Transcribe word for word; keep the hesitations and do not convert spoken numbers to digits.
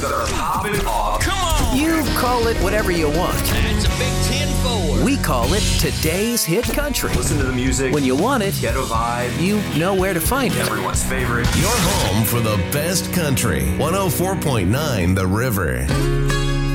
They're popping off. Come on! You call it whatever you want. That's a big ten four. We call it today's hit country. Listen to the music. When you want it, Get a vibe. you know where to find it. Everyone's favorite. Your home for the best country. one oh four point nine The River.